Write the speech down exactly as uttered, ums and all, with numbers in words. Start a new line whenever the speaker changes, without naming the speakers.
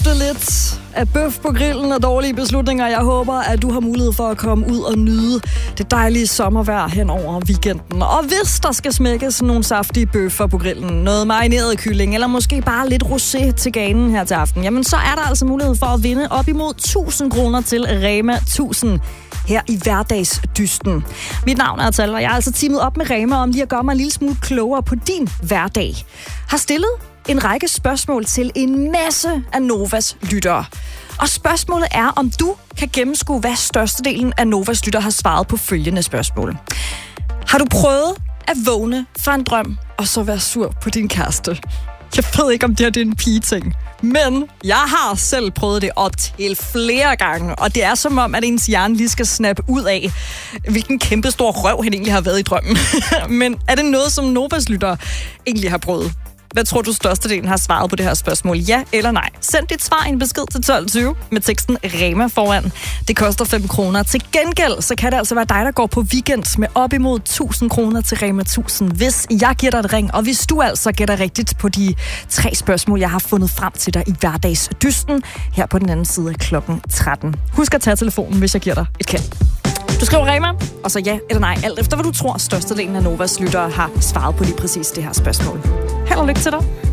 dufte lidt af bøf på grillen og dårlige beslutninger. Jeg håber, at du har mulighed for at komme ud og nyde det dejlige sommervejr hen over weekenden. Og hvis der skal smækkes nogle saftige bøffer på grillen, noget marineret kylling, eller måske bare lidt rosé til ganen her til aften, jamen så er der altså mulighed for at vinde op imod tusind kroner til Rema tusind her i hverdagsdysten. Mit navn er Tal, og jeg er altså teamet op med Rema om lige at gøre mig en lille smule klogere på din hverdag. Har stillet en række spørgsmål til en masse af Novas lyttere. Og spørgsmålet er, om du kan gennemskue, hvad størstedelen af Novas lyttere har svaret på følgende spørgsmål. Har du prøvet at vågne fra en drøm, og så være sur på din kæreste? Jeg ved ikke, om det her det er en pige-ting, men jeg har selv prøvet det op til flere gange, og det er som om, at ens hjerne lige skal snappe ud af, hvilken kæmpe stor røv han egentlig har været i drømmen. Men er det noget, som Novas lyttere egentlig har prøvet? Hvad tror du størstedelen har svaret på det her spørgsmål? Ja eller nej? Send dit svar i en besked til tolv tyve med teksten Rema foran. Det koster fem kroner. Til gengæld, så kan det altså være dig, der går på weekend med op imod tusind kroner til Rema tusind, hvis jeg giver dig et ring. Og hvis du altså gætter rigtigt på de tre spørgsmål, jeg har fundet frem til dig i hverdagsdysten, her på den anden side af klokken tretten. Husk at tage telefonen, hvis jeg giver dig et kald. Du skriver Rema, og så ja eller nej, alt efter hvad du tror størstedelen af Novas lyttere har svaret på lige præcis det her spørgsmål. Held og lykke til dig.